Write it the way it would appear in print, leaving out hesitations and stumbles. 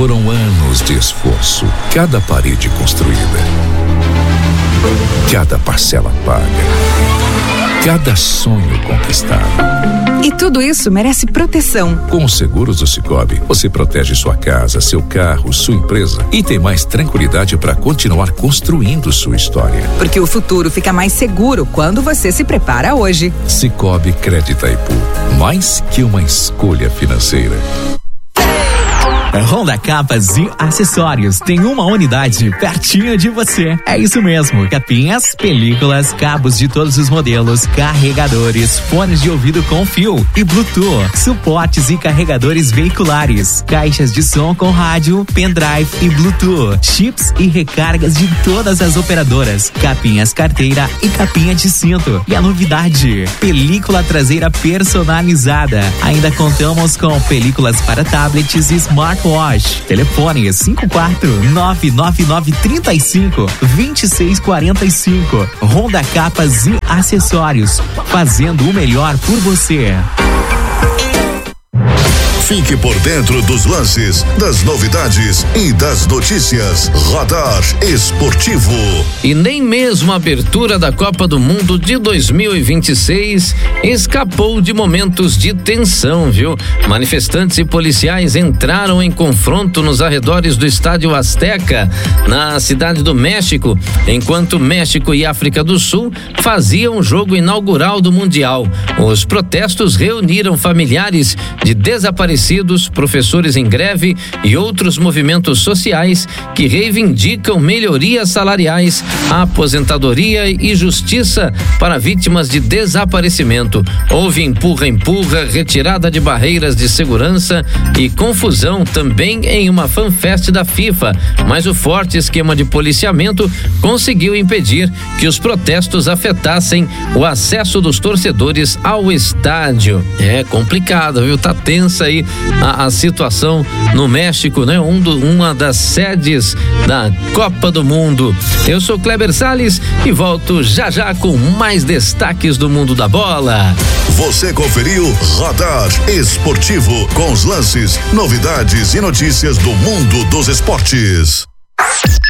Foram anos de esforço, cada parede construída, cada parcela paga, cada sonho conquistado. E tudo isso merece proteção. Com os seguros do Sicoob, você protege sua casa, seu carro, sua empresa e tem mais tranquilidade para continuar construindo sua história. Porque o futuro fica mais seguro quando você se prepara hoje. Sicoob Crédito Itaipu, mais que uma escolha financeira. Honda Capas e Acessórios tem uma unidade pertinho de você. É isso mesmo, capinhas, películas, cabos de todos os modelos, carregadores, fones de ouvido com fio e Bluetooth, suportes e carregadores veiculares, caixas de som com rádio, pendrive e Bluetooth, chips e recargas de todas as operadoras, capinhas carteira e capinha de cinto. E a novidade, película traseira personalizada. Ainda contamos com películas para tablets e smartwatch. Telefone 54999352645. Honda Capas e Acessórios, fazendo o melhor por você. Fique por dentro dos lances, das novidades e das notícias. Radar Esportivo. E nem mesmo a abertura da Copa do Mundo de 2026 escapou de momentos de tensão, viu? Manifestantes e policiais entraram em confronto nos arredores do Estádio Azteca, na cidade do México, enquanto México e África do Sul faziam o jogo inaugural do Mundial. Os protestos reuniram familiares de desaparecidos, professores em greve e outros movimentos sociais que reivindicam melhorias salariais, aposentadoria e justiça para vítimas de desaparecimento. Houve empurra-empurra, retirada de barreiras de segurança e confusão também em uma fanfest da FIFA, mas o forte esquema de policiamento conseguiu impedir que os protestos afetassem o acesso dos torcedores ao estádio. É complicado, viu? Tá tensa aí a situação no México, né? Uma das sedes da Copa do Mundo. Eu sou Kleber Salles e volto já com mais destaques do mundo da bola. Você conferiu Radar Esportivo com os lances, novidades e notícias do mundo dos esportes.